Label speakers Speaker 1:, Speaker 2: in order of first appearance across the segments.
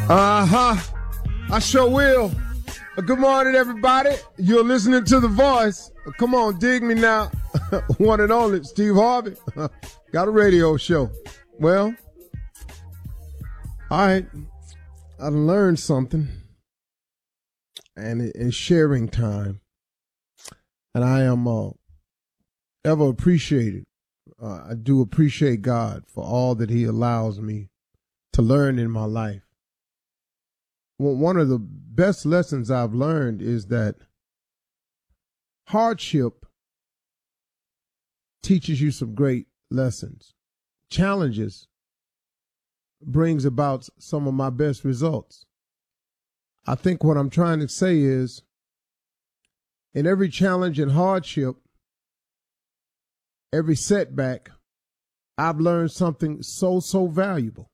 Speaker 1: I sure will. Good morning, everybody. You're listening to The Voice. Come on, dig me now. One and only, Steve Harvey. Got a radio show. Well, all right. I learned something. And it's sharing time. And I am ever appreciated. I do appreciate God for all that he allows me to learn in my life. Well, one of the best lessons I've learned is that hardship teaches you some great lessons. Challenges brings about some of my best results. I think what I'm trying to say is, in every challenge and hardship, every setback, I've learned something so valuable.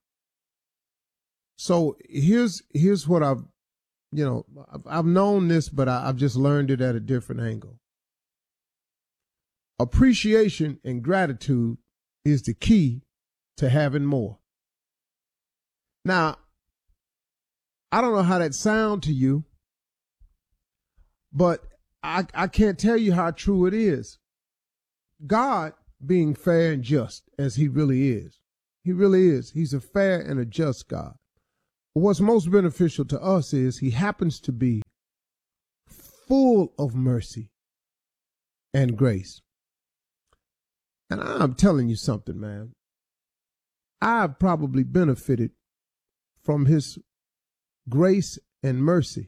Speaker 1: So here's what I've known this, but I've just learned it at a different angle. Appreciation and gratitude is the key to having more. Now, I don't know how that sounds to you, but I can't tell you how true it is. God being fair and just as he really is. He really is. He's a fair and a just God. What's most beneficial to us is he happens to be full of mercy and grace. And I'm telling you something, man. I've probably benefited from his grace and mercy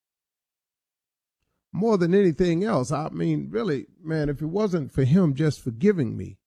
Speaker 1: more than anything else. I mean, really, man, if it wasn't for him just forgiving me,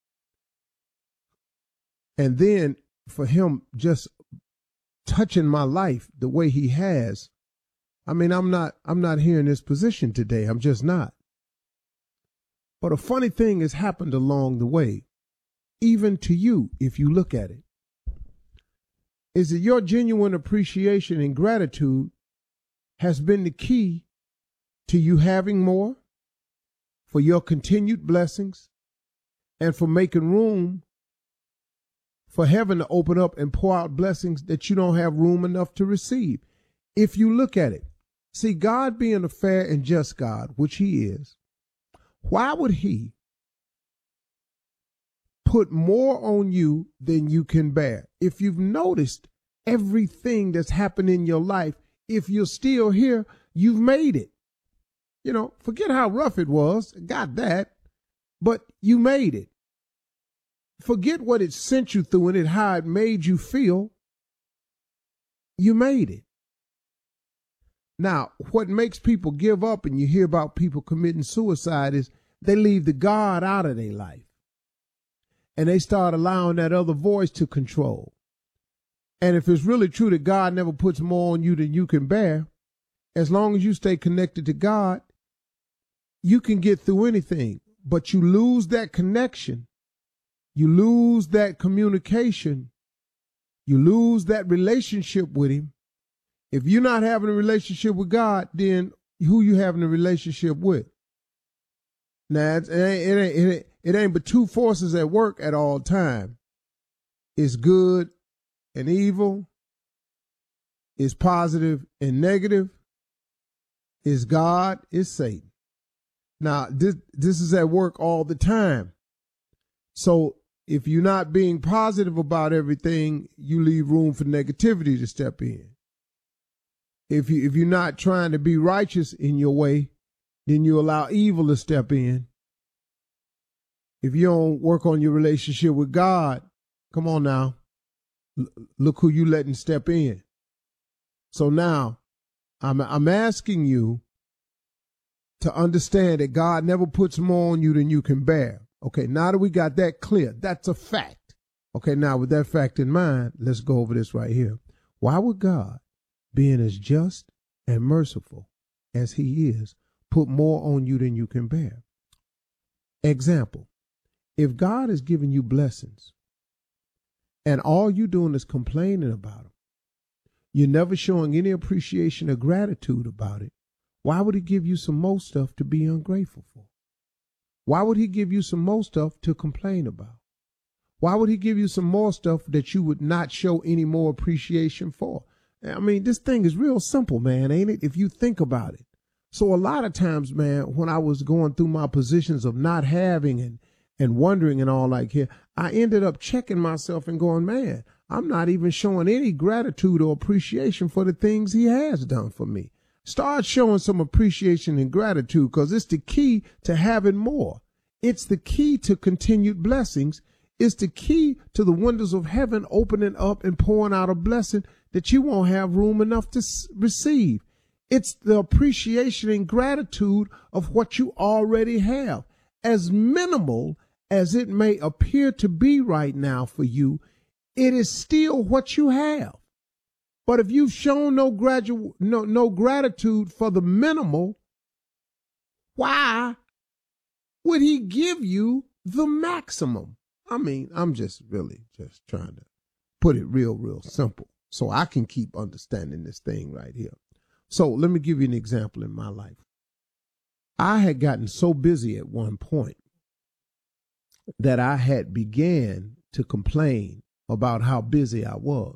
Speaker 1: and then for him just touching my life the way he has, I mean, I'm not here in this position today. I'm just not. But a funny thing has happened along the way, even to you, if you look at it, is that your genuine appreciation and gratitude has been the key to you having more, for your continued blessings, and for making room for heaven to open up and pour out blessings that you don't have room enough to receive. If you look at it, see, God being a fair and just God, which he is, why would he put more on you than you can bear? If you've noticed everything that's happened in your life, if you're still here, you've made it. You know, forget how rough it was, got that, but you made it. Forget what it sent you through and how it made you feel. You made it. Now, what makes people give up, and you hear about people committing suicide, is they leave the God out of their life. And they start allowing that other voice to control. And if it's really true that God never puts more on you than you can bear, as long as you stay connected to God, you can get through anything. But you lose that connection. You lose that communication. You lose that relationship with him. If you're not having a relationship with God, then who you having a relationship with? Now, it ain't but two forces at work at all time. It's good and evil. It's positive and negative. It's God, it's Satan. Now, this is at work all the time. So if you're not being positive about everything, you leave room for negativity to step in. If you're not trying to be righteous in your way, then you allow evil to step in. If you don't work on your relationship with God, come on now, look who you letting step in. So now, I'm asking you to understand that God never puts more on you than you can bear. Okay, now that we got that clear, that's a fact. Okay, now with that fact in mind, let's go over this right here. Why would God, being as just and merciful as he is, put more on you than you can bear? Example, if God is giving you blessings and all you're doing is complaining about them, you're never showing any appreciation or gratitude about it, why would he give you some more stuff to be ungrateful for? Why would he give you some more stuff to complain about? Why would he give you some more stuff that you would not show any more appreciation for? I mean, this thing is real simple, man, ain't it? If you think about it. So a lot of times, man, when I was going through my positions of not having and wondering and all like here, I ended up checking myself and going, man, I'm not even showing any gratitude or appreciation for the things he has done for me. Start showing some appreciation and gratitude, because it's the key to having more. It's the key to continued blessings. It's the key to the windows of heaven opening up and pouring out a blessing that you won't have room enough to receive. It's the appreciation and gratitude of what you already have. As minimal as it may appear to be right now for you, it is still what you have. But if you've shown no gratitude for the minimal, why would he give you the maximum? I mean, I'm just really just trying to put it real simple so I can keep understanding this thing right here. So let me give you an example in my life. I had gotten so busy at one point that I had began to complain about how busy I was.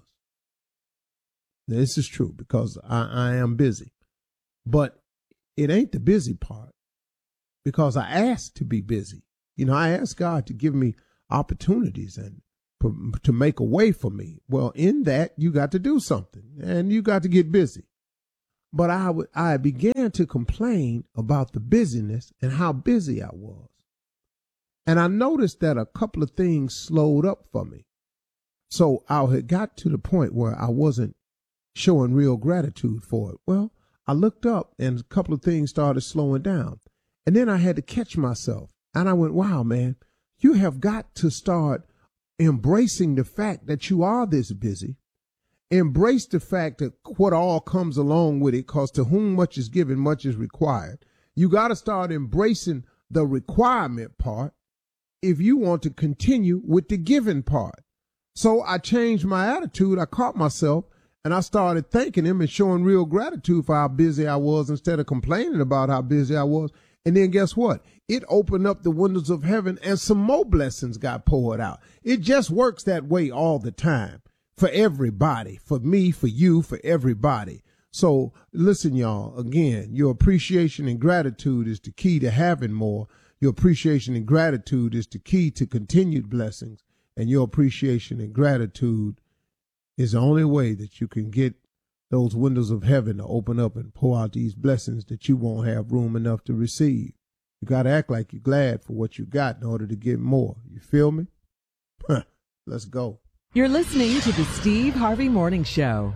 Speaker 1: Now, this is true because I am busy, but it ain't the busy part, because I asked to be busy. You know, I asked God to give me opportunities and to make a way for me. Well, in that, you got to do something and you got to get busy. But I began to complain about the busyness and how busy I was. And I noticed that a couple of things slowed up for me. So I had got to the point where I wasn't showing real gratitude for it. Well, I looked up and a couple of things started slowing down. And then I had to catch myself. And I went, wow, man, you have got to start embracing the fact that you are this busy. Embrace the fact that what all comes along with it, because to whom much is given, much is required. You got to start embracing the requirement part if you want to continue with the giving part. So I changed my attitude. I caught myself and I started thanking him and showing real gratitude for how busy I was instead of complaining about how busy I was. And then guess what? It opened up the windows of heaven and some more blessings got poured out. It just works that way all the time. For everybody, for me, for you, for everybody. So listen, y'all, again, your appreciation and gratitude is the key to having more. Your appreciation and gratitude is the key to continued blessings. And your appreciation and gratitude is the only way that you can get those windows of heaven to open up and pour out these blessings that you won't have room enough to receive. You got to act like you're glad for what you got in order to get more. You feel me? Let's go.
Speaker 2: You're listening to the Steve Harvey Morning Show.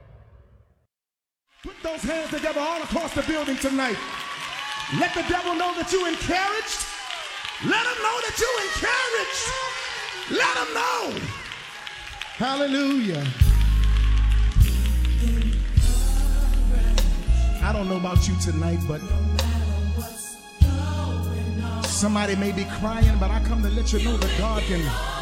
Speaker 3: Put those hands together all across the building tonight. Let the devil know that you're encouraged. Let him know that you're encouraged. Let him know. Hallelujah. I don't know about you tonight, but somebody may be crying, but I come to let you know that God can